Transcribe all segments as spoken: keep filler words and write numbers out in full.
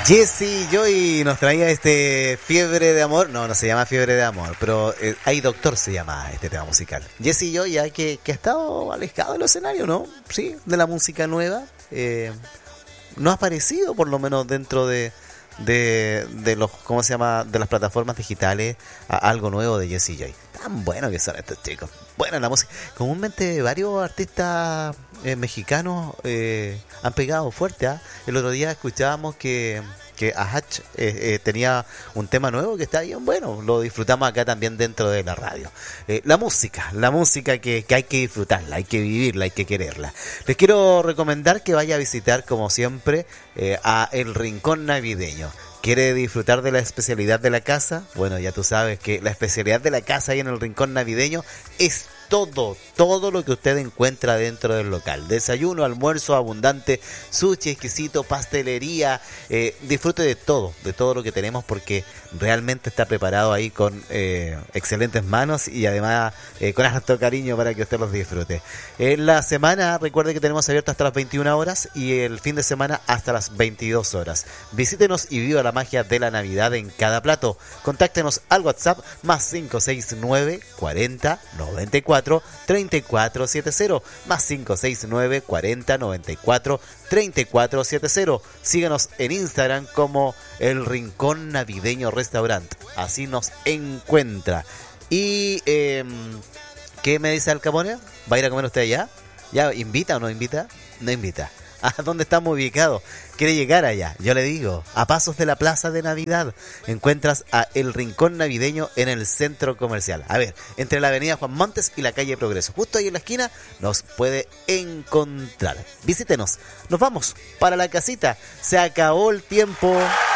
Jesse Joy nos traía este Fiebre de Amor. No, no se llama Fiebre de Amor, pero eh, Hay Doctor se llama este tema musical. Jesse Joy ya que, que ha estado alejado del escenario, ¿no? Sí, de la música nueva. Eh, no ha aparecido, por lo menos dentro de, de, de los, ¿cómo se llama? De las plataformas digitales, a, algo nuevo de Jesse Joy. Tan bueno que son estos chicos. Bueno, la música. Comúnmente varios artistas eh, mexicanos eh, han pegado fuerte. ¿eh? El otro día escuchábamos que, que Ahach eh, eh, tenía un tema nuevo que está bien bueno. Lo disfrutamos acá también dentro de la radio. Eh, la música, la música que, que hay que disfrutarla, hay que vivirla, hay que quererla. Les quiero recomendar que vaya a visitar, como siempre, eh, a El Rincón Navideño. ¿Quiere disfrutar de la especialidad de la casa? Bueno, ya tú sabes que la especialidad de la casa ahí en el Rincón Navideño es todo, todo lo que usted encuentra dentro del local. Desayuno, almuerzo abundante, sushi exquisito, pastelería. Eh, disfrute de todo, de todo lo que tenemos porque realmente está preparado ahí con eh, excelentes manos y además eh, con harto cariño para que usted los disfrute. En la semana, recuerde que tenemos abierto hasta las veintiuna horas y el fin de semana hasta las veintidós horas. Visítenos y viva la magia de la Navidad en cada plato. Contáctenos al WhatsApp más cinco seis nueve, cuarenta, noventa y cuatro, treinta y cuatro setenta, más cinco seis nueve, cuarenta, noventa y cuatro, treinta y cuatro setenta. Síganos en Instagram como El Rincón Navideño Restaurant. Así nos encuentra. Y, eh, ¿qué me dice Al Capone? ¿Va a ir a comer usted allá? ¿Ya invita o no invita? No invita. ¿A dónde estamos ubicados? ¿Quiere llegar allá? Yo le digo, a pasos de la Plaza de Navidad encuentras a El Rincón Navideño en el centro comercial. A ver, entre la avenida Juan Montes y la calle Progreso. Justo ahí en la esquina nos puede encontrar. Visítenos. Nos vamos para la casita. Se acabó el tiempo.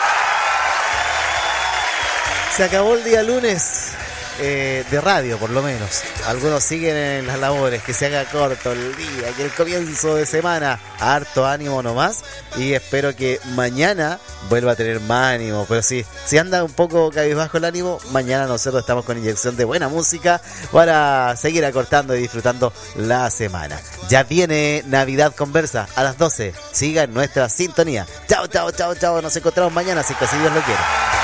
Se acabó el día lunes. Eh, de radio por lo menos. Algunos siguen en las labores, que se haga corto el día, que el comienzo de semana, harto ánimo nomás, y espero que mañana vuelva a tener más ánimo. Pero sí, si anda un poco cabizbajo el ánimo, mañana nosotros estamos con inyección de buena música para seguir acortando y disfrutando la semana. Ya viene Navidad Conversa a las doce. Sigan nuestra sintonía. Chao, chao, chao, chao. Nos encontramos mañana, si que así Dios lo quiere.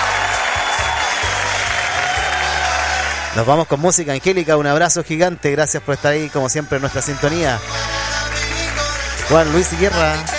Nos vamos con música, Angélica, un abrazo gigante, gracias por estar ahí como siempre en nuestra sintonía. Juan Luis Guerra.